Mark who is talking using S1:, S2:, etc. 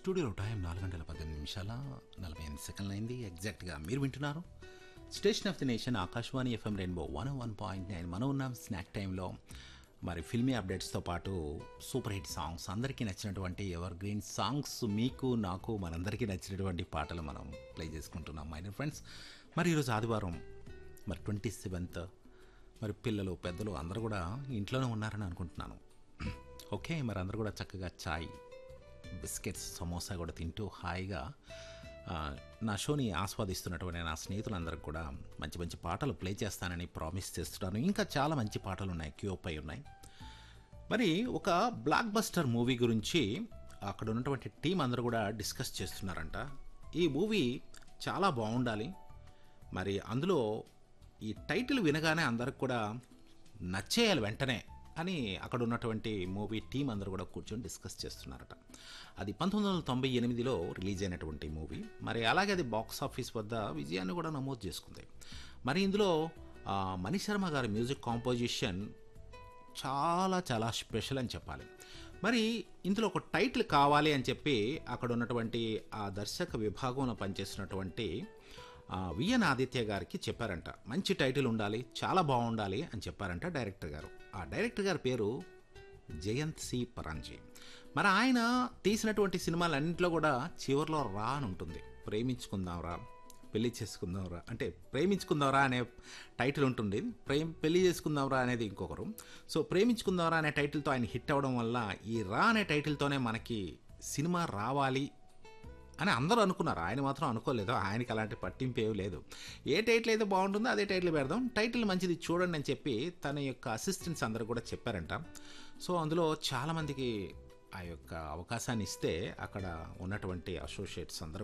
S1: స్టూడియోలో టైం 4 గంటల 18 నిమిషాల 48 సెకండ్లు అయింది. ఎగ్జాక్ట్గా మీరు వింటున్నారు station of the nation Akashvani FM rainbow 101.9. మనం ఉన్నాం స్నాక్ టైంలో. మరి ఫిల్మీ అప్డేట్స్తో పాటు సూపర్ హిట్ సాంగ్స్, అందరికీ నచ్చినటువంటి ఎవర్ గ్రీన్ సాంగ్స్, మీకు నాకు మనందరికీ నచ్చినటువంటి పాటలు మనం ప్లే చేసుకుంటున్నాం మై డియర్ ఫ్రెండ్స్. మరి ఈరోజు ఆదివారం, మరి 27th. మరి పిల్లలు పెద్దలు అందరూ కూడా ఇంట్లోనే ఉన్నారని అనుకుంటున్నాను. ఓకే, మరి అందరూ కూడా చక్కగా చాయ్, బిస్కెట్స్, సమోసా కూడా తింటూ హాయిగా నా షోని ఆస్వాదిస్తున్నటువంటి నా స్నేహితులందరికీ కూడా మంచి మంచి పాటలు ప్లే చేస్తానని ప్రామిస్ చేస్తున్నాను. ఇంకా చాలా మంచి పాటలు ఉన్నాయి, క్యూపై ఉన్నాయి. మరి ఒక బ్లాక్ బస్టర్ మూవీ గురించి అక్కడ ఉన్నటువంటి టీం అందరూ కూడా డిస్కస్ చేస్తున్నారంట. ఈ మూవీ చాలా బాగుండాలి, మరి అందులో ఈ టైటిల్ వినగానే అందరికి కూడా నచ్చేయాలి వెంటనే అని అక్కడ ఉన్నటువంటి మూవీ టీం అందరూ కూడా కూర్చొని డిస్కస్ చేస్తున్నారట. అది 1998లో రిలీజ్ అయినటువంటి మూవీ. మరి అలాగే అది బాక్స్ ఆఫీస్ వద్ద విజయాన్ని కూడా నమోదు చేసుకుంది. మరి ఇందులో మణిశర్మ గారి మ్యూజిక్ కాంపోజిషన్ చాలా చాలా స్పెషల్ అని చెప్పాలి. మరి ఇందులో ఒక టైటిల్ కావాలి అని చెప్పి అక్కడ ఉన్నటువంటి ఆ దర్శక విభాగంలో పనిచేస్తున్నటువంటి విఎన్ ఆదిత్య గారికి చెప్పారంట. మంచి టైటిల్ ఉండాలి, చాలా బాగుండాలి అని చెప్పారంట డైరెక్టర్ గారు. ఆ డైరెక్టర్ గారి పేరు జయంత్ సి పరాంజీ. మరి ఆయన తీసినటువంటి సినిమాలన్నింటిలో కూడా చివరిలో రా అని ఉంటుంది. ప్రేమించుకుందాంరా, పెళ్లి చేసుకుందాంరా, అంటే ప్రేమించుకుందాంరా అనే టైటిల్ ఉంటుంది, పెళ్లి చేసుకుందాంరా అనేది ఇంకొకరు. సో ప్రేమించుకుందాంరా అనే టైటిల్తో ఆయన హిట్ అవ్వడం వల్ల ఈ రా అనే టైటిల్తోనే మనకి సినిమా రావాలి అని అందరూ అనుకున్నారు. ఆయన మాత్రం అనుకోలేదు. ఆయనకి అలాంటి పట్టింపు ఏమీ లేదు. ఏ టైటిల్ అయితే బాగుంటుందో అదే టైటిల్ పెడదాం, టైటిల్ మంచిది చూడండి అని చెప్పి తన యొక్క అసిస్టెంట్స్ అందరూ కూడా చెప్పారంట. సో అందులో చాలామందికి ఆ యొక్క అవకాశాన్ని ఇస్తే అక్కడ ఉన్నటువంటి అసోసియేట్స్ అందరూ